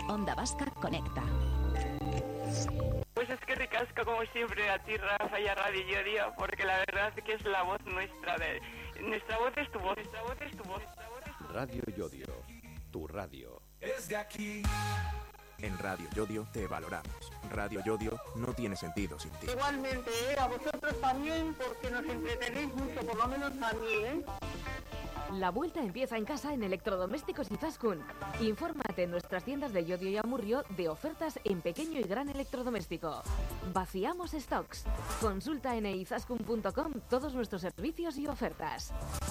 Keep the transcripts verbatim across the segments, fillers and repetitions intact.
Onda Vasca Conecta. Pues es que ricasco como siempre a ti, Rafa, y a Radio Yodio, porque la verdad es que es la voz nuestra. De, nuestra voz es tu voz, nuestra voz es tu voz. Nuestra voz es tu voz. Radio Yodio, tu radio. Es de aquí. En Radio Yodio te valoramos. Radio Yodio no tiene sentido sin ti. Igualmente, ¿eh? A vosotros también, porque nos entretenéis mucho, por lo menos a mí, ¿eh? La vuelta empieza en casa en Electrodomésticos Izaskun. Infórmate en nuestras tiendas de Llodio y Amurrio de ofertas en pequeño y gran electrodoméstico. Vaciamos stocks. Consulta en izaskun punto com todos nuestros servicios y ofertas.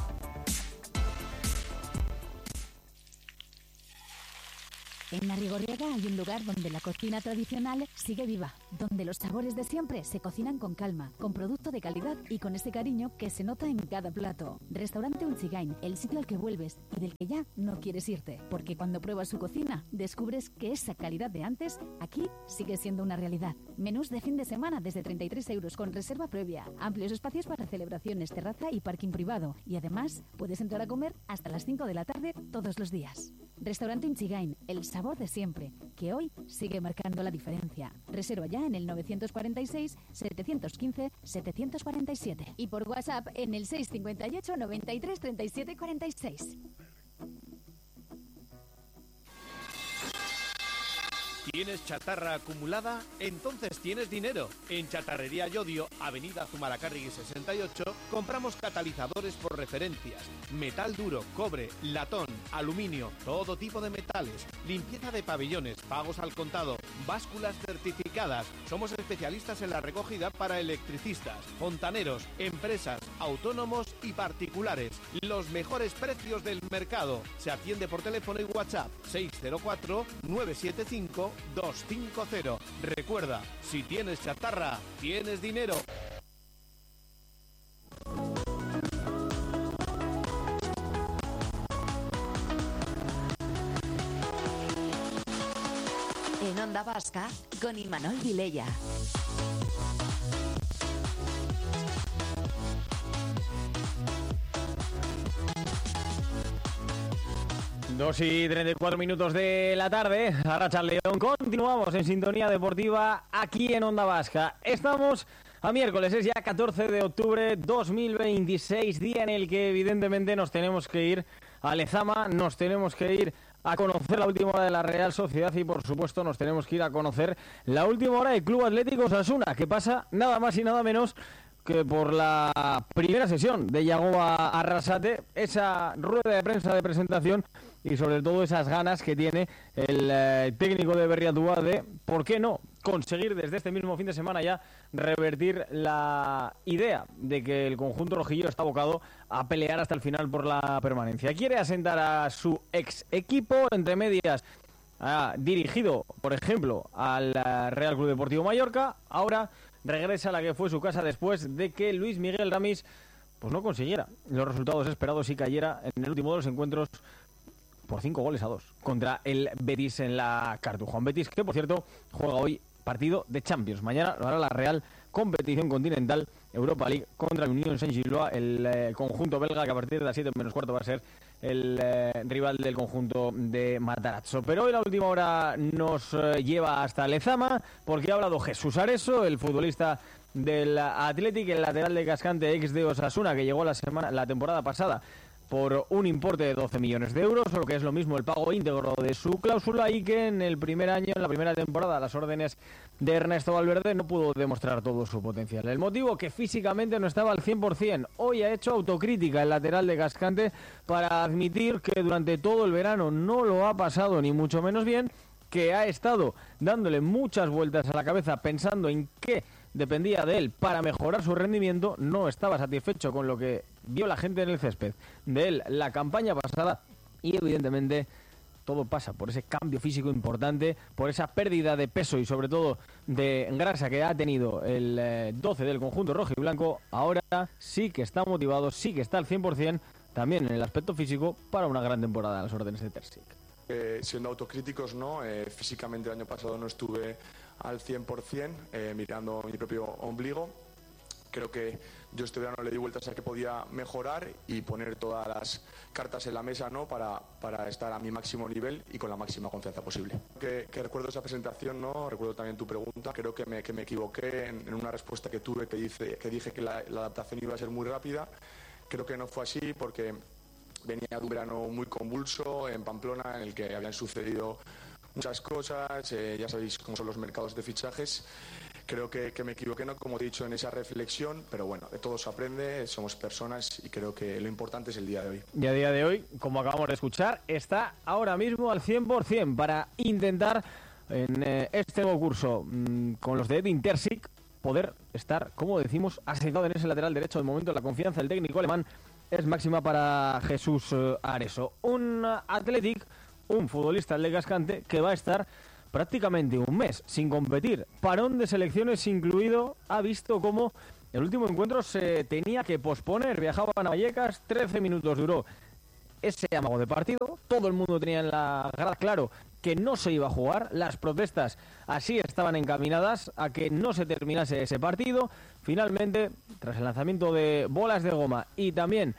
En La Rigorriaga hay un lugar donde la cocina tradicional sigue viva, donde los sabores de siempre se cocinan con calma, con producto de calidad y con ese cariño que se nota en cada plato. Restaurante Unchigain, el sitio al que vuelves y del que ya no quieres irte, porque cuando pruebas su cocina descubres que esa calidad de antes aquí sigue siendo una realidad. Menús de fin de semana desde treinta y tres euros con reserva previa, amplios espacios para celebraciones, terraza y parking privado, y además puedes entrar a comer hasta las cinco de la tarde todos los días. Restaurante Unchigain, el sabor de siempre, que hoy sigue marcando la diferencia. Reserva ya en el novecientos cuarenta y seis, setecientos quince, setecientos cuarenta y siete y por WhatsApp en el seiscientos cincuenta y ocho, noventa y tres, treinta y siete, cuarenta y seis. ¿Tienes chatarra acumulada? Entonces tienes dinero. En Chatarrería Yodio, Avenida Zumalacárregui sesenta y ocho, compramos catalizadores por referencias, metal duro, cobre, latón, aluminio, todo tipo de metales, limpieza de pabellones, pagos al contado, básculas certificadas. Somos especialistas en la recogida para electricistas, fontaneros, empresas, autónomos y particulares. Los mejores precios del mercado. Se atiende por teléfono y WhatsApp seis cero cuatro, nueve siete cinco, dos cinco cero. Recuerda, si tienes chatarra, tienes dinero. En Onda Vasca con Imanol Vilella. Dos y treinta y cuatro minutos de la tarde, Arratsaldeon, continuamos en sintonía deportiva aquí en Onda Vasca. Estamos a miércoles, es ya catorce de octubre dos mil veintiséis, día en el que evidentemente nos tenemos que ir a Lezama, nos tenemos que ir a conocer la última hora de la Real Sociedad y por supuesto nos tenemos que ir a conocer la última hora del Club Atlético Osasuna, que pasa nada más y nada menos que por la primera sesión de Yagoba Arrasate, esa rueda de prensa de presentación y sobre todo esas ganas que tiene el eh, técnico de Berriatúa de, ¿por qué no?, conseguir desde este mismo fin de semana ya revertir la idea de que el conjunto rojillo está abocado a pelear hasta el final por la permanencia. Quiere asentar a su ex equipo, entre medias ha dirigido, por ejemplo, al Real Club Deportivo Mallorca, ahora regresa a la que fue su casa después de que Luis Miguel Ramis pues no consiguiera los resultados esperados y cayera en el último de los encuentros por cinco goles a dos contra el Betis en la Cartuja. Un Betis que, por cierto, juega hoy partido de Champions. Mañana lo hará la Real Competición Continental Europa League contra el Unión Saint-Gillois, el eh, conjunto belga, que a partir de las siete menos cuarto va a ser el eh, rival del conjunto de Matarazzo. Pero hoy la última hora nos eh, lleva hasta Lezama, porque ha hablado Jesús Areso, el futbolista del Athletic, el lateral de Cascante, ex de Osasuna, que llegó la semana la temporada pasada por un importe de doce millones de euros, o lo que es lo mismo el pago íntegro de su cláusula, y que en el primer año, en la primera temporada, a las órdenes de Ernesto Valverde, no pudo demostrar todo su potencial. El motivo, que físicamente no estaba al cien por ciento. Hoy ha hecho autocrítica el lateral de Cascante para admitir que durante todo el verano no lo ha pasado ni mucho menos bien, que ha estado dándole muchas vueltas a la cabeza pensando en qué dependía de él para mejorar su rendimiento, no estaba satisfecho con lo que vio la gente en el césped de él la campaña pasada y evidentemente todo pasa por ese cambio físico importante, por esa pérdida de peso y sobre todo de grasa que ha tenido el eh, doce del conjunto rojo y blanco. Ahora sí que está motivado, sí que está al cien por ciento también en el aspecto físico para una gran temporada a las órdenes de Terzic. Eh, siendo autocríticos, ¿no? Eh, físicamente el año pasado no estuve al cien por ciento, eh, mirando mi propio ombligo, Creo que yo este verano le di vueltas a que podía mejorar y poner todas las cartas en la mesa, ¿no? para, para estar a mi máximo nivel y con la máxima confianza posible. Que, que recuerdo esa presentación, ¿no? Recuerdo también tu pregunta. Creo que me, que me equivoqué en, en una respuesta que tuve que, dice, que dije que la, la adaptación iba a ser muy rápida. Creo que no fue así porque venía de un verano muy convulso en Pamplona en el que habían sucedido muchas cosas, eh, ya sabéis cómo son los mercados de fichajes. Creo que, que me equivoqué, ¿no? Como he dicho, en esa reflexión, pero bueno, de todo se aprende, somos personas y creo que lo importante es el día de hoy. Y a día de hoy, como acabamos de escuchar, está ahora mismo al cien por ciento para intentar en eh, este nuevo curso mmm, con los de Edin Terzic poder estar, como decimos, asentado en ese lateral derecho. De momento la confianza del técnico alemán es máxima para Jesús eh, Areso. Un uh, Athletic, un futbolista el de Cascante, que va a estar prácticamente un mes sin competir. Parón de selecciones incluido. Ha visto cómo el último encuentro se tenía que posponer. Viajaban a Vallecas, trece minutos duró ese amago de partido. Todo el mundo tenía en la grada claro que no se iba a jugar. Las protestas así estaban encaminadas a que no se terminase ese partido. Finalmente, tras el lanzamiento de bolas de goma y también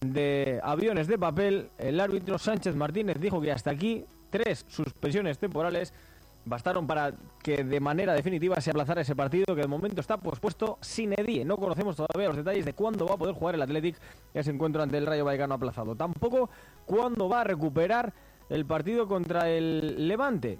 de aviones de papel, el árbitro Sánchez Martínez dijo que hasta aquí tres suspensiones temporales bastaron para que de manera definitiva se aplazara ese partido, que de momento está pospuesto sin edie. No conocemos todavía los detalles de cuándo va a poder jugar el Athletic ese encuentro ante el Rayo Vallecano aplazado. Tampoco cuándo va a recuperar el partido contra el Levante.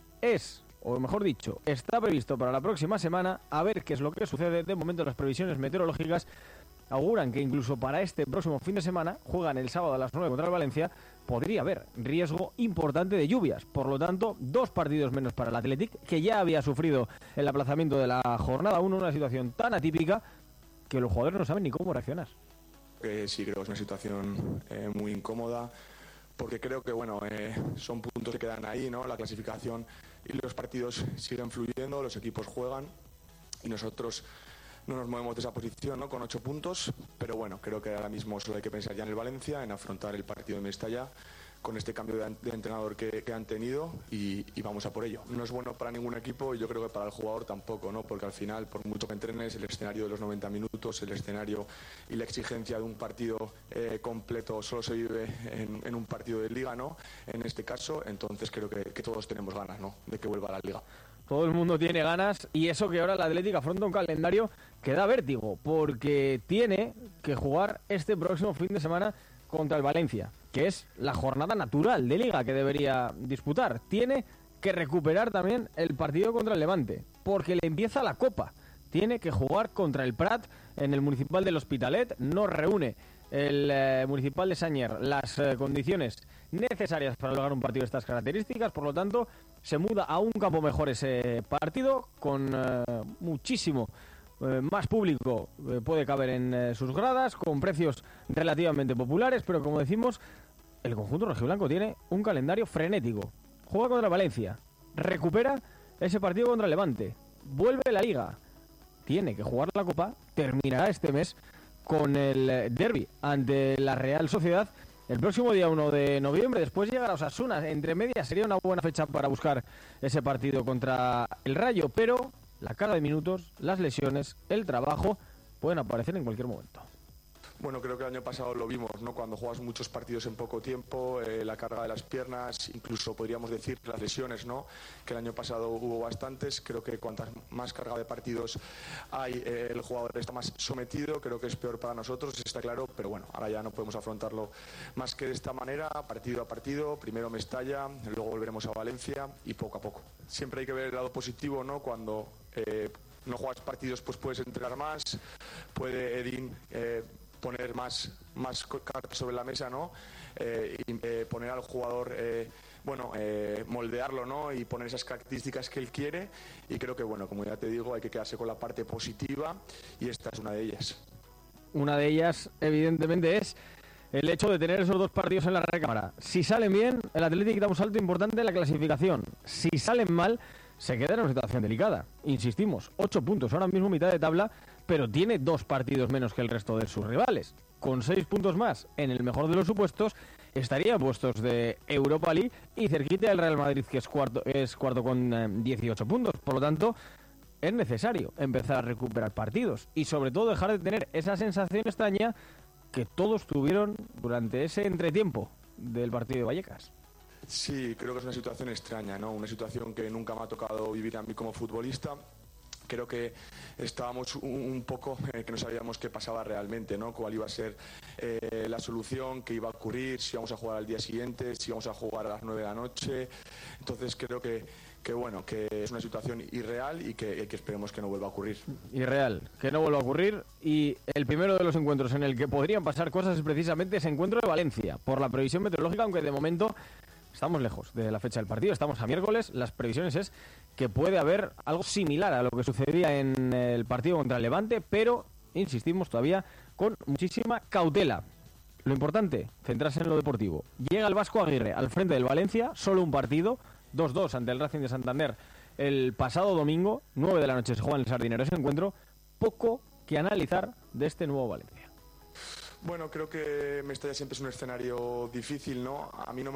Es, o mejor dicho, está previsto para la próxima semana. A ver qué es lo que sucede. De momento las previsiones meteorológicas auguran que incluso para este próximo fin de semana, juegan el sábado a las nueve contra el Valencia, podría haber riesgo importante de lluvias. Por lo tanto, dos partidos menos para el Athletic, que ya había sufrido el aplazamiento de la jornada uno, una situación tan atípica que los jugadores no saben ni cómo reaccionar. Eh, sí, creo que es una situación eh, muy incómoda, porque creo que bueno eh, son puntos que quedan ahí, ¿no? La clasificación y los partidos siguen fluyendo, los equipos juegan y nosotros no nos movemos de esa posición, ¿no? Con ocho puntos, pero bueno, creo que ahora mismo solo hay que pensar ya en el Valencia, en afrontar el partido de Mestalla con este cambio de, de entrenador que, que han tenido y, y vamos a por ello. No es bueno para ningún equipo y yo creo que para el jugador tampoco, ¿no? Porque al final, por mucho que entrenes, el escenario de los noventa minutos, el escenario y la exigencia de un partido eh, completo solo se vive en, en un partido de liga, ¿no? En este caso, entonces creo que, que todos tenemos ganas, ¿no? De que vuelva a la liga. Todo el mundo tiene ganas y eso que ahora el Atlético afronta un calendario que da vértigo, porque tiene que jugar este próximo fin de semana contra el Valencia, que es la jornada natural de liga que debería disputar. Tiene que recuperar también el partido contra el Levante, porque le empieza la Copa. Tiene que jugar contra el Prat en el Municipal del Hospitalet. No reúne el eh, Municipal de Sañer las eh, condiciones necesarias para lograr un partido de estas características. Por lo tanto, se muda a un campo mejor ese partido, con eh, muchísimo eh, más público eh, puede caber en eh, sus gradas, con precios relativamente populares, pero como decimos, el conjunto rojiblanco tiene un calendario frenético. Juega contra Valencia, recupera ese partido contra el Levante, vuelve la Liga, tiene que jugar la Copa, terminará este mes con el derbi ante la Real Sociedad el próximo día uno de noviembre. Después llegará Osasuna. Entre medias sería una buena fecha para buscar ese partido contra el Rayo, pero la carga de minutos, las lesiones, el trabajo pueden aparecer en cualquier momento. Bueno, creo que el año pasado lo vimos, ¿no? Cuando juegas muchos partidos en poco tiempo, eh, la carga de las piernas, incluso podríamos decir las lesiones, ¿no? Que el año pasado hubo bastantes. Creo que cuantas más carga de partidos hay, eh, el jugador está más sometido. Creo que es peor para nosotros, está claro, pero bueno, ahora ya no podemos afrontarlo más que de esta manera, partido a partido. Primero Mestalla, luego volveremos a Valencia y poco a poco. Siempre hay que ver el lado positivo, ¿no? Cuando eh, no juegas partidos, pues puedes entrenar más, puede Edin Eh, poner más, más cartas sobre la mesa, ¿no? Eh, y eh, poner al jugador, eh, bueno, eh, moldearlo, ¿no? Y poner esas características que él quiere. Y creo que, bueno, como ya te digo, hay que quedarse con la parte positiva y esta es una de ellas. Una de ellas, evidentemente, es el hecho de tener esos dos partidos en la recámara. Si salen bien, el Atlético da un salto importante en la clasificación. Si salen mal, se queda en una situación delicada. Insistimos, ocho puntos, ahora mismo mitad de tabla, pero tiene dos partidos menos que el resto de sus rivales. Con seis puntos más, en el mejor de los supuestos, estaría en puestos de Europa League y cerquita del Real Madrid, que es cuarto, es cuarto con eh, dieciocho puntos. Por lo tanto, es necesario empezar a recuperar partidos y sobre todo dejar de tener esa sensación extraña que todos tuvieron durante ese entretiempo del partido de Vallecas. Sí, creo que es una situación extraña, ¿no? Una situación que nunca me ha tocado vivir a mí como futbolista. Creo que estábamos un, un poco eh, que no sabíamos qué pasaba realmente, ¿no? Cuál iba a ser eh, la solución, qué iba a ocurrir, si íbamos a jugar al día siguiente, si íbamos a jugar a las nueve de la noche. Entonces creo que, que bueno, que es una situación irreal y que, que esperemos que no vuelva a ocurrir. Irreal, que no vuelva a ocurrir. Y el primero de los encuentros en el que podrían pasar cosas es precisamente ese encuentro de Valencia, por la previsión meteorológica, aunque de momento estamos lejos de la fecha del partido, estamos a miércoles. Las previsiones es que puede haber algo similar a lo que sucedía en el partido contra el Levante, pero, insistimos, todavía con muchísima cautela. Lo importante, centrarse en lo deportivo. Llega el Vasco Aguirre al frente del Valencia, solo un partido, dos dos ante el Racing de Santander el pasado domingo, nueve de la noche se juega en el Sardinero ese encuentro. Poco que analizar de este nuevo Valencia. Bueno, creo que Mestalla siempre es un escenario difícil, ¿no? A mí no